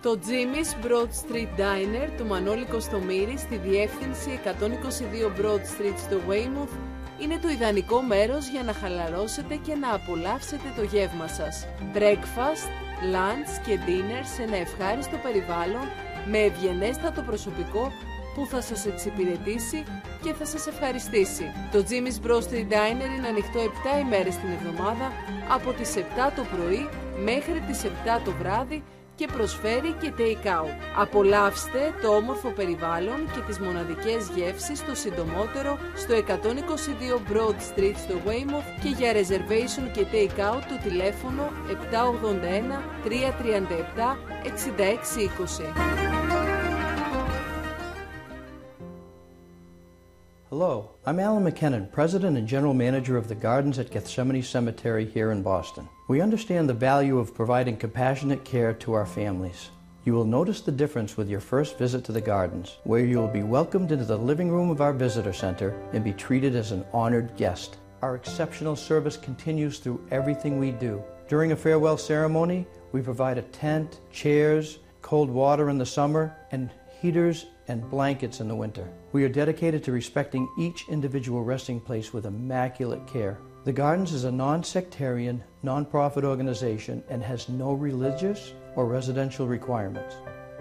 Το Jimmy's Broad Street Diner του Μανώλη Κωστομήρη στη διεύθυνση 122 Broad Street στο Weymouth είναι το ιδανικό μέρος για να χαλαρώσετε και να απολαύσετε το γεύμα σας. Breakfast, lunch και dinner σε ένα ευχάριστο περιβάλλον με ευγενέστατο προσωπικό που θα σας εξυπηρετήσει και θα σας ευχαριστήσει. Το Jimmy's Broad Street Diner είναι ανοιχτό 7 ημέρες την εβδομάδα από τις 7 το πρωί μέχρι τις 7 το βράδυ και προσφέρει και take-out. Απολαύστε το όμορφο περιβάλλον και τις μοναδικές γεύσεις το συντομότερο στο 122 Broad Street στο Weymouth και για reservation και take-out το τηλέφωνο 781 337 6620. Hello, I'm Alan McKinnon, President and General Manager of the Gardens at Gethsemane Cemetery here in Boston. We understand the value of providing compassionate care to our families. You will notice the difference with your first visit to the Gardens, where you will be welcomed into the living room of our visitor center and be treated as an honored guest. Our exceptional service continues through everything we do. During a farewell ceremony, we provide a tent, chairs, cold water in the summer, and heaters and blankets in the winter. We are dedicated to respecting each individual resting place with immaculate care. The Gardens is a non-sectarian, non-profit organization and has no religious or residential requirements.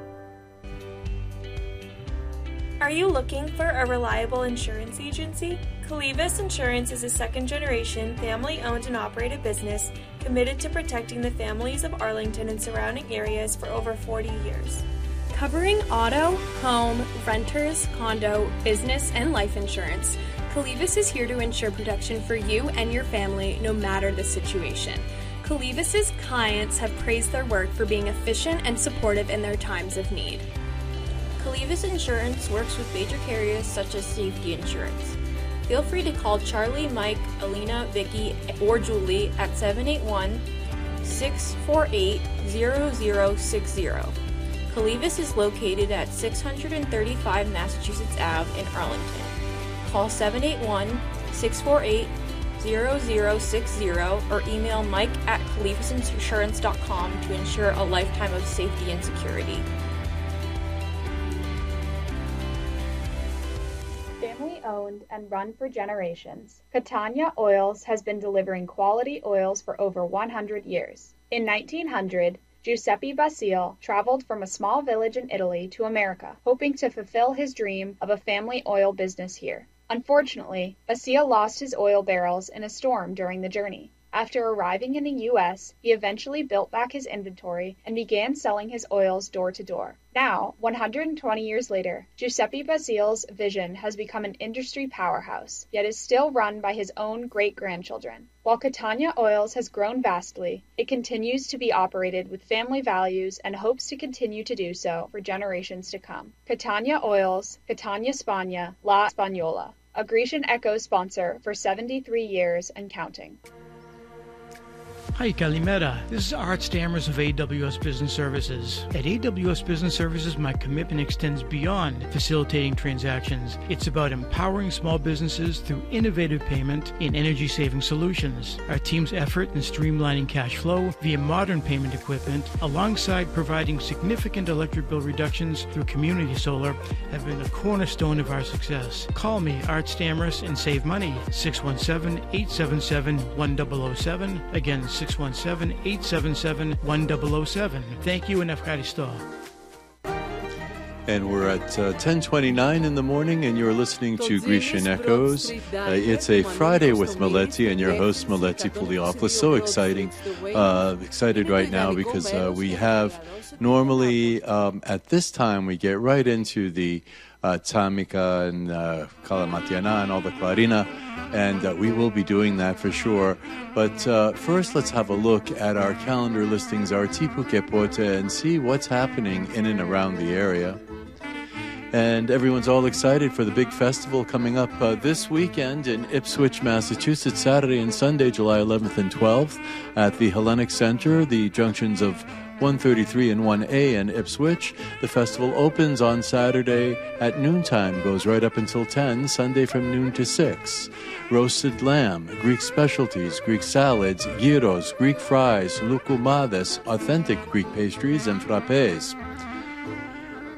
Are you looking for a reliable insurance agency? Calivas Insurance is a second-generation, family-owned and operated business committed to protecting the families of Arlington and surrounding areas for over 40 years. Covering auto, home, renters, condo, business, and life insurance, Calivas is here to ensure protection for you and your family no matter the situation. Calivas' clients have praised their work for being efficient and supportive in their times of need. Calivas Insurance works with major carriers such as Safety Insurance. Feel free to call Charlie, Mike, Alina, Vicky, or Julie at 781-648-0060. Calivas is located at 635 Massachusetts Ave in Arlington. Call 781-648-0060 or email Mike at calivasinsurance.com to ensure a lifetime of safety and security. Family owned and run for generations, Catania Oils has been delivering quality oils for over 100 years. In 1900, Giuseppe Basile traveled from a small village in Italy to America, hoping to fulfill his dream of a family oil business here. Unfortunately, Basile lost his oil barrels in a storm during the journey. After arriving in the U.S., he eventually built back his inventory and began selling his oils door to door. Now, 120 years later, Giuseppe Basile's vision has become an industry powerhouse, yet is still run by his own great-grandchildren. While Catania Oils has grown vastly, it continues to be operated with family values and hopes to continue to do so for generations to come. Catania Oils, Catania Spagna, La Spagnola, a Grecian Echo sponsor for 73 years and counting. Hi, Kalimera. This is Art Stammers of AWS Business Services. At AWS Business Services, my commitment extends beyond facilitating transactions. It's about empowering small businesses through innovative payment and energy-saving solutions. Our team's effort in streamlining cash flow via modern payment equipment, alongside providing significant electric bill reductions through community solar, have been a cornerstone of our success. Call me, Art Stammers, and save money. 617-877-1007. Again, 617-877-1007. Thank you and Efkaristo. And we're at 10:29 in the morning, and you're listening to Grecian Echoes. It's a Friday with Meleti and your host, Meleti Pouliopoulos. So excited right now because we have normally at this time we get right into the Tamika and Kalamatiana and all the Clarina, and we will be doing that for sure. But first, let's have a look at our calendar listings, our Tipu Kepote, and see what's happening in and around the area. And everyone's all excited for the big festival coming up this weekend in Ipswich, Massachusetts, Saturday and Sunday, July 11th and 12th at the Hellenic Center, the junctions of 133 and 1A in Ipswich. The festival opens on Saturday at noontime, goes right up until 10, Sunday from noon to 6. Roasted lamb, Greek specialties, Greek salads, gyros, Greek fries, loukoumades, authentic Greek pastries, and frappes.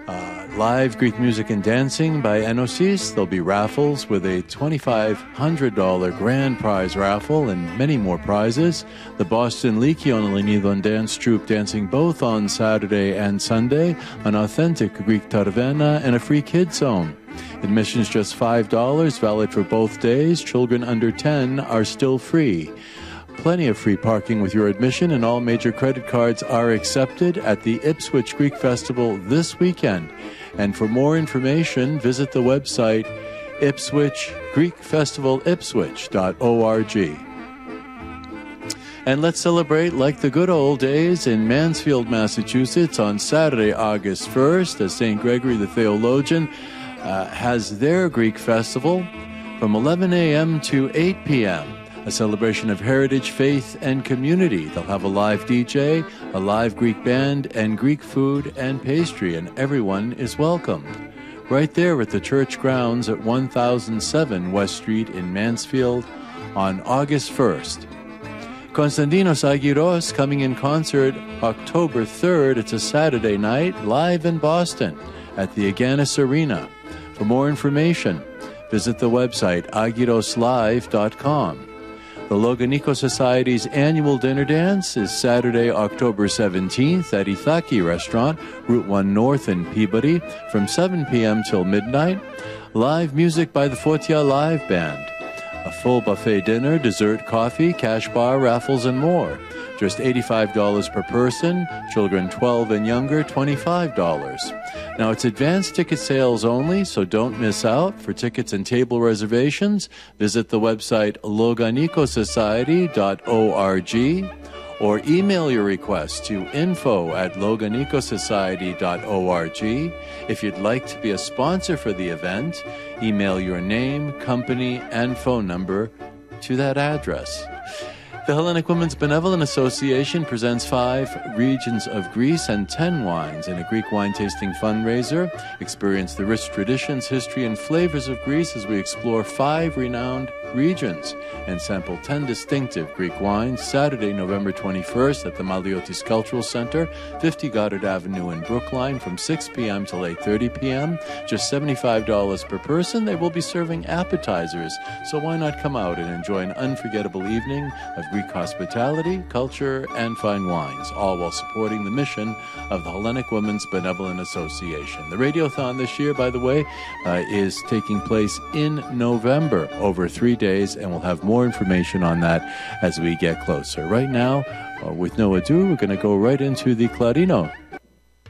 Live Greek music and dancing by Enosis. There'll be raffles with a $2,500 grand prize raffle and many more prizes. The Boston Lyceon Lenidon Dance Troupe dancing both on Saturday and Sunday, an authentic Greek tarvena, and a free kids zone. Admission's just $5, valid for both days. Children under 10 are still free. Plenty of free parking with your admission, and all major credit cards are accepted at the Ipswich Greek Festival this weekend. And for more information, visit the website ipswichgreekfestivalipswich.org. And let's celebrate like the good old days in Mansfield, Massachusetts on Saturday, August 1st, as St. Gregory the Theologian has their Greek festival from 11 a.m. to 8 p.m., a celebration of heritage, faith, and community. They'll have a live DJ, a live Greek band, and Greek food and pastry, and everyone is welcome. Right there at the church grounds at 1007 West Street in Mansfield on August 1st. Konstantinos Agiros coming in concert October 3rd. It's a Saturday night, live in Boston at the Agganis Arena. For more information, visit the website agiroslive.com. The Loganiko Society's annual dinner dance is Saturday, October 17th at Ithaki Restaurant, Route 1 North in Peabody, from 7 p.m. till midnight. Live music by the Fotia Live Band. A full buffet dinner, dessert, coffee, cash bar, raffles, and more. Just $85 per person. Children 12 and younger, $25. Now, it's advanced ticket sales only, so don't miss out. For tickets and table reservations, visit the website loganikosociety.org or email your request to info@loganikosociety.org. If you'd like to be a sponsor for the event, email your name, company, and phone number to that address. The Hellenic Women's Benevolent Association presents 5 regions of Greece and 10 wines in a Greek wine tasting fundraiser. Experience the rich traditions, history, and flavors of Greece as we explore 5 renowned regions and sample 10 distinctive Greek wines. Saturday, November 21st at the Maliotis Cultural Center, 50 Goddard Avenue in Brookline, from 6 p.m. till 8:30 p.m. Just $75 per person. They will be serving appetizers, so why not come out and enjoy an unforgettable evening of Greek hospitality, culture, and fine wines, all while supporting the mission of the Hellenic Women's Benevolent Association. The Radiothon this year, by the way, is taking place in November, over 3 days, and we'll have more information on that as we get closer. Right now, with no ado, we're going to go right into the Clarino